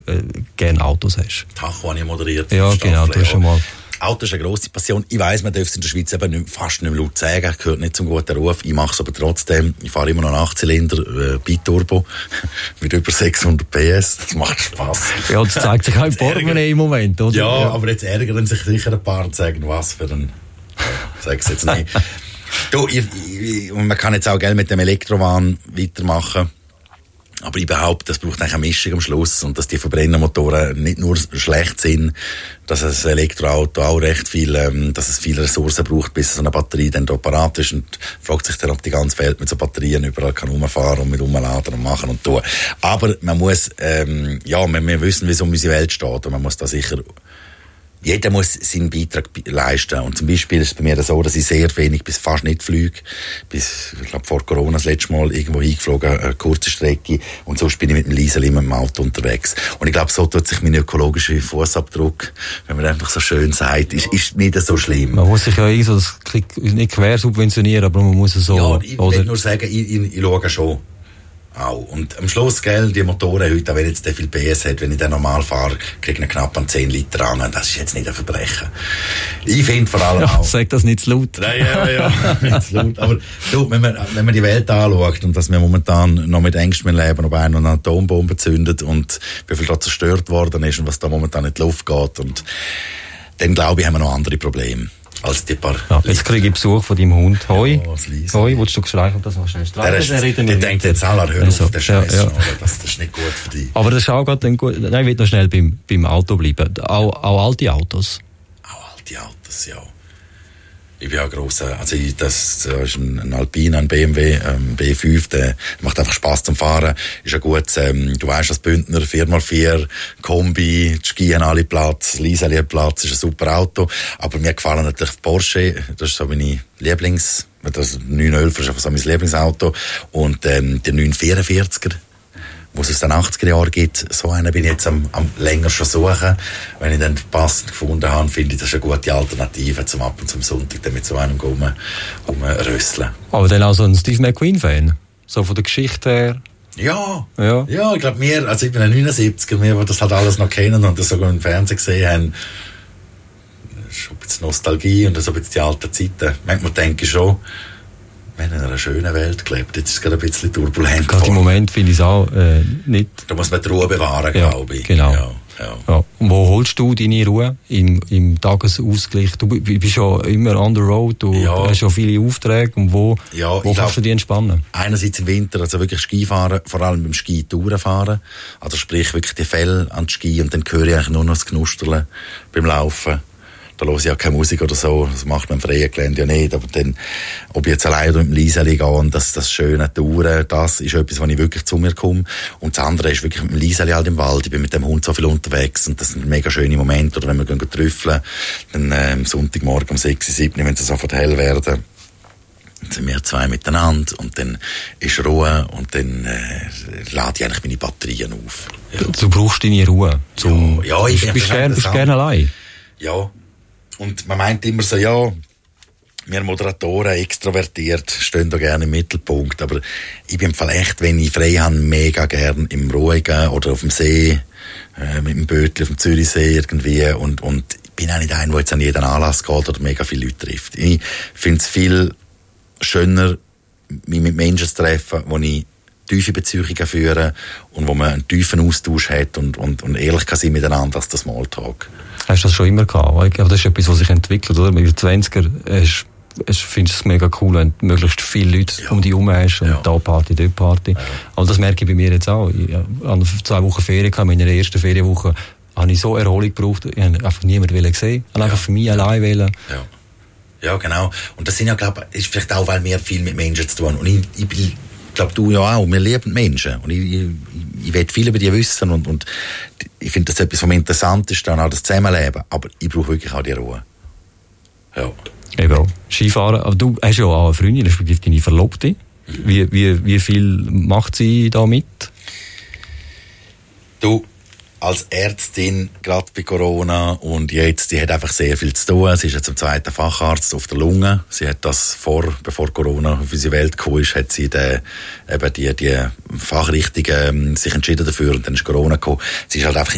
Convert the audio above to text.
gerne Autos hast. Tacho habe ich moderiert. Ja, genau, du hast schon mal... Auto ist eine grosse Passion. Ich weiss, man darf es in der Schweiz eben fast nicht mehr laut sagen, gehört nicht zum guten Ruf. Ich mache es aber trotzdem. Ich fahre immer noch einen 8-Zylinder Biturbo mit über 600 PS. Das macht Spass. Ja, das zeigt sich auch im Portemonnaie im Moment, oder? Ja, aber jetzt ärgern sich sicher ein paar und sagen, was für ein... Sag's jetzt nicht. Du, man kann jetzt auch gerne mit dem Elektrovan weitermachen. Aber ich behaupte, das braucht eigentlich eine Mischung am Schluss und dass die Verbrennermotoren nicht nur schlecht sind, dass ein Elektroauto auch recht viel, dass es viele Ressourcen braucht, bis so eine Batterie dann da parat ist und fragt sich dann, ob die ganze Welt mit so Batterien überall kann rumfahren und mit rumladen und machen und tun. Aber man muss, wir wissen, wie es um unsere Welt steht und man muss da sicher... Jeder muss seinen Beitrag leisten. Und zum Beispiel ist es bei mir so, dass ich sehr wenig bis fast nicht fliege. Bis, ich glaube, vor Corona das letzte Mal irgendwo hingeflogen, eine kurze Strecke. Und sonst bin ich mit dem Liesel immer im Auto unterwegs. Und ich glaube, so tut sich mein ökologischer Fußabdruck, wenn man einfach so schön sagt, ist nicht so schlimm. Man muss sich ja irgendwie so das nicht quer subventionieren, aber man muss es so... Ja, ich will nur sagen, ich schaue schon. Auch. Und am Schluss, gell, die Motoren heute, auch wenn jetzt der viel PS hat, wenn ich den normal fahre, kriege ich knapp an 10 Liter an. Das ist jetzt nicht ein Verbrechen. Ich finde vor allem auch... Sag das nicht zu laut. Ja, nicht zu laut. Aber du, wenn man die Welt anschaut und dass wir momentan noch mit Ängsten leben, ob einer eine Atombombe zündet und wie viel da zerstört worden ist und was da momentan in die Luft geht, und dann glaube ich, haben wir noch andere Probleme. Als die paar jetzt kriege ich Besuch von deinem Hund. Hoi. Ja, Hoi, willst du streicheln, dass wir schnell streicheln? Der denkt jetzt alle, hör auf, der Scheiß. Ja. Das ist nicht gut für dich. Aber das ist auch gerade gut. Nein, ich will noch schnell beim Auto bleiben. Auch alte Autos. Auch alte Autos, ja. Ich bin auch grosser, also das ist ein Alpine, ein BMW, B5, der macht einfach Spass zum Fahren, ist ja gut, du weißt, als Bündner, 4x4, Kombi, die Ski haben alle Platz, Lieseli hat Platz, ist ein super Auto, aber mir gefallen natürlich Porsche, das ist so meine das 911 ist einfach so mein Lieblingsauto, und der 944er, wo es aus den 80er Jahren gibt, so einen bin ich jetzt am länger schon suchen. Wenn ich dann passend gefunden habe, finde ich, das ist eine gute Alternative zum ab und zum Sonntag dann mit so einem rumrösseln. Aber dann auch so ein Steve McQueen-Fan? So von der Geschichte her? Ja, ich glaube, ich bin ein 79er, wir, die das halt alles noch kennen und das sogar im Fernsehen gesehen haben, schon ein bisschen Nostalgie und so ein bisschen die alten Zeiten. Manchmal denke ich schon, wir haben in einer schönen Welt gelebt. Jetzt ist es gerade ein bisschen turbulent. Gerade im Moment finde ich es auch nicht. Da muss man die Ruhe bewahren, glaube ich. Genau. Ja. Und wo holst du deine Ruhe? Im Tagesausgleich? Du bist schon immer on the road, du hast schon viele Aufträge. Und wo kannst du dich entspannen? Einerseits im Winter, also wirklich Skifahren, vor allem beim Ski-Touren fahren. Also sprich wirklich die Fälle an die Ski, und dann höre ich eigentlich nur noch das Knusterlen beim Laufen. Da höre ich ja keine Musik oder so, das macht man im freien Gelände ja nicht, aber dann, ob ich jetzt alleine mit dem Lieseli gehe und das schöne Touren, das ist etwas, wo ich wirklich zu mir komme. Und das andere ist wirklich mit dem Lieseli halt im Wald, ich bin mit dem Hund so viel unterwegs und das sind mega schöne Momente, oder wenn wir gehen trüffeln, dann Sonntagmorgen um 6, 7, wenn es sofort hell werden, dann sind wir zwei miteinander und dann ist Ruhe und dann lade ich eigentlich meine Batterien auf. Ja. Du brauchst deine Ruhe. Ich bist gerne allein. Ja. Und man meint immer so, ja, wir Moderatoren, extrovertiert, stehen da gerne im Mittelpunkt, aber ich bin im Fall echt, wenn ich frei habe, mega gern im Ruhigen oder auf dem See, mit dem Bötli auf dem Zürichsee irgendwie, und ich bin auch nicht einer, der jetzt an jeden Anlass geht oder mega viele Leute trifft. Ich finde es viel schöner, mich mit Menschen zu treffen, wo ich tiefe Beziehungen führen und wo man einen tiefen Austausch hat und ehrlich kann sein miteinander als der Smalltalk. Hast du das schon immer gehabt? Ich glaube, das ist etwas, was sich entwickelt, oder? Mit den 20er findest du es mega cool, wenn du möglichst viele Leute um dich herum hast und da Party, dort Party. Ja. Aber das merke ich bei mir jetzt auch. Ich habe 2 Wochen Ferien gehabt, in meiner ersten Ferienwoche habe ich so Erholung gebraucht, ich habe einfach niemanden gesehen, ich habe einfach für mich allein wollen. Ja, genau. Und das sind ja, glaube ich, ist vielleicht auch, weil wir viel mit Menschen zu tun haben. Und ich glaube, du ja auch. Wir lieben Menschen. Und ich will viel über die wissen. Und ich finde das etwas vom Interessantesten, auch das Zusammenleben. Aber ich brauche wirklich auch die Ruhe. Ja. Eben. Skifahren. Aber du hast ja auch eine Freundin, respektive deine Verlobte. Wie viel macht sie da mit? Du, als Ärztin, gerade bei Corona, und jetzt, die hat einfach sehr viel zu tun. Sie ist jetzt am 2. Facharzt auf der Lunge. Sie hat das bevor Corona auf unsere Welt gekommen ist, hat sie die Fachrichtungen sich entschieden dafür, und dann ist Corona gekommen. Sie ist halt einfach